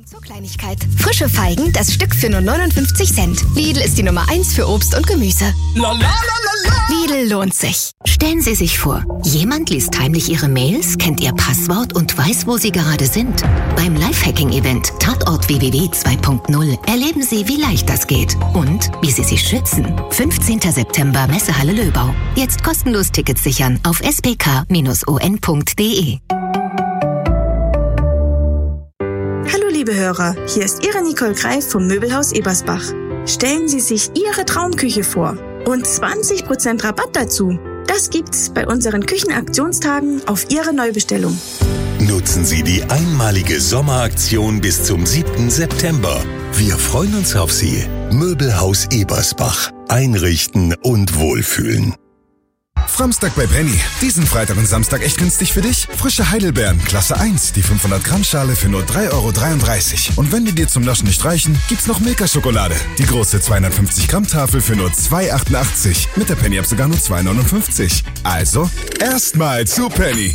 Zur Kleinigkeit. Frische Feigen, das Stück für nur 59 Cent. Lidl ist die Nummer 1 für Obst und Gemüse. Lidl lohnt sich. Stellen Sie sich vor, jemand liest heimlich Ihre Mails, kennt Ihr Passwort und weiß, wo Sie gerade sind. Beim Lifehacking-Event Tatort www 2.0 erleben Sie, wie leicht das geht und wie Sie sich schützen. 15. September, Messehalle Löbau. Jetzt kostenlos Tickets sichern auf spk-on.de. Hallo liebe Hörer, hier ist Ihre Nicole Greif vom Möbelhaus Ebersbach. Stellen Sie sich Ihre Traumküche vor und 20% Rabatt dazu. Das gibt's bei unseren Küchenaktionstagen auf Ihre Neubestellung. Nutzen Sie die einmalige Sommeraktion bis zum 7. September. Wir freuen uns auf Sie. Möbelhaus Ebersbach. Einrichten und wohlfühlen. Framstag bei Penny. Diesen Freitag und Samstag echt günstig für dich. Frische Heidelbeeren, Klasse 1, die 500 Gramm Schale für nur 3,33 €. Und wenn die dir zum Naschen nicht reichen, gibt's noch Milka-Schokolade. Die große 250 Gramm Tafel für nur 2,88 €. Mit der Penny-App sogar nur 2,59 €. Also, erstmal zu Penny.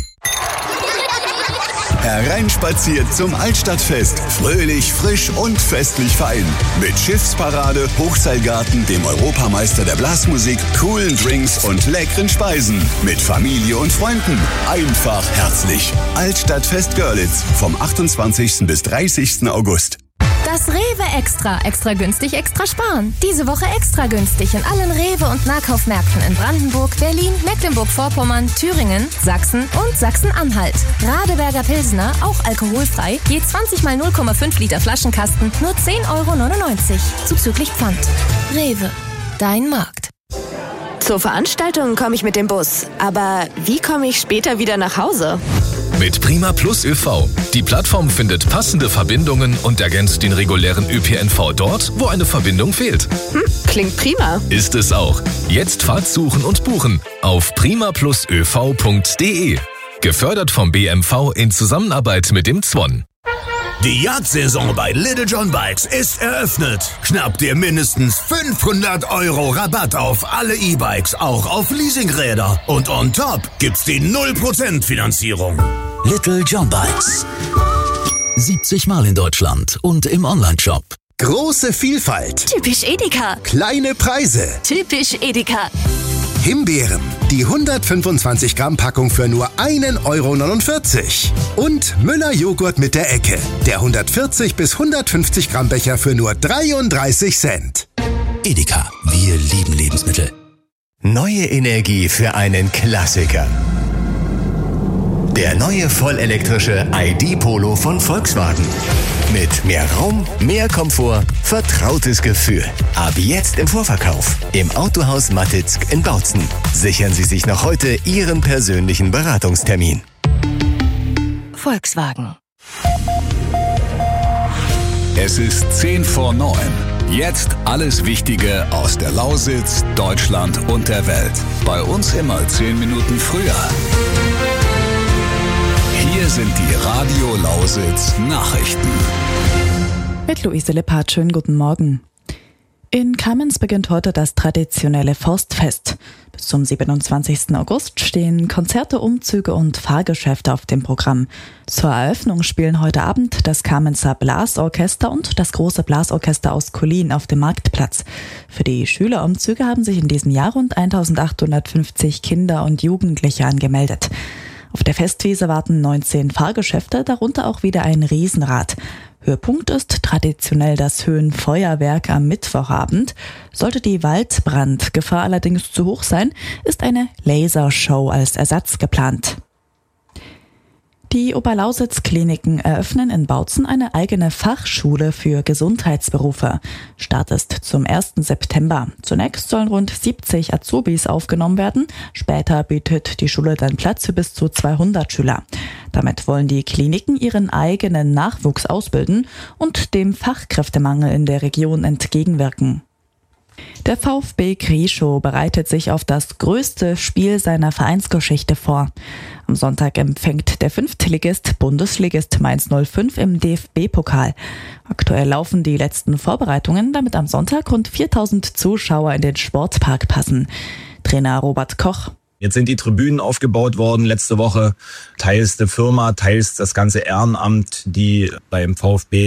Hereinspaziert zum Altstadtfest. Fröhlich, frisch und festlich fein. Mit Schiffsparade, Hochseilgarten, dem Europameister der Blasmusik, coolen Drinks und leckeren Speisen. Mit Familie und Freunden. Einfach herzlich. Altstadtfest Görlitz vom 28. bis 30. August. Das Rewe Extra. Extra günstig, extra sparen. Diese Woche extra günstig in allen Rewe- und Nahkaufmärkten in Brandenburg, Berlin, Mecklenburg-Vorpommern, Thüringen, Sachsen und Sachsen-Anhalt. Radeberger Pilsner, auch alkoholfrei, je 20 mal 0,5 Liter Flaschenkasten, nur 10,99 € zuzüglich Pfand. Rewe, dein Markt. Zur Veranstaltung komme ich mit dem Bus. Aber wie komme ich später wieder nach Hause? Mit Prima Plus ÖV. Die Plattform findet passende Verbindungen und ergänzt den regulären ÖPNV dort, wo eine Verbindung fehlt. Klingt prima. Ist es auch. Jetzt Fahrt suchen und buchen auf primaplusöv.de. Gefördert vom BMV in Zusammenarbeit mit dem ZWON. Die Jagdsaison bei Little John Bikes ist eröffnet. Schnapp dir mindestens 500 € Rabatt auf alle E-Bikes, auch auf Leasingräder. Und on top gibt's die 0% Finanzierung. Little John Bikes. 70 Mal in Deutschland und im Onlineshop. Große Vielfalt. Typisch Edeka. Kleine Preise. Typisch Edeka. Himbeeren. Die 125 Gramm Packung für nur 1,49 €. Und Müller Joghurt mit der Ecke. Der 140 bis 150 Gramm Becher für nur 33 Cent. Edeka. Wir lieben Lebensmittel. Neue Energie für einen Klassiker. Der neue vollelektrische ID Polo von Volkswagen. Mit mehr Raum, mehr Komfort, vertrautes Gefühl. Ab jetzt im Vorverkauf. Im Autohaus Mattitzk in Bautzen. Sichern Sie sich noch heute Ihren persönlichen Beratungstermin. Volkswagen. Es ist 10 vor 9. Jetzt alles Wichtige aus der Lausitz, Deutschland und der Welt. Bei uns immer 10 Minuten früher. Hier sind die Radio Lausitz Nachrichten. Mit Luise Lippert, schönen guten Morgen. In Kamenz beginnt heute das traditionelle Forstfest. Bis zum 27. August stehen Konzerte, Umzüge und Fahrgeschäfte auf dem Programm. Zur Eröffnung spielen heute Abend das Kamenzer Blasorchester und das große Blasorchester aus Kullin auf dem Marktplatz. Für die Schülerumzüge haben sich in diesem Jahr rund 1850 Kinder und Jugendliche angemeldet. Auf der Festwiese warten 19 Fahrgeschäfte, darunter auch wieder ein Riesenrad. Höhepunkt ist traditionell das Höhenfeuerwerk am Mittwochabend. Sollte die Waldbrandgefahr allerdings zu hoch sein, ist eine Lasershow als Ersatz geplant. Die Oberlausitz-Kliniken eröffnen in Bautzen eine eigene Fachschule für Gesundheitsberufe. Start ist zum 1. September. Zunächst sollen rund 70 Azubis aufgenommen werden. Später bietet die Schule dann Platz für bis zu 200 Schüler. Damit wollen die Kliniken ihren eigenen Nachwuchs ausbilden und dem Fachkräftemangel in der Region entgegenwirken. Der VfB Grieschow bereitet sich auf das größte Spiel seiner Vereinsgeschichte vor. Am Sonntag empfängt der Fünftligist Bundesligist Mainz 05 im DFB-Pokal. Aktuell laufen die letzten Vorbereitungen, damit am Sonntag rund 4000 Zuschauer in den Sportpark passen. Trainer Robert Koch. Jetzt sind die Tribünen aufgebaut worden letzte Woche, teils der Firma, teils das ganze Ehrenamt, die beim VfB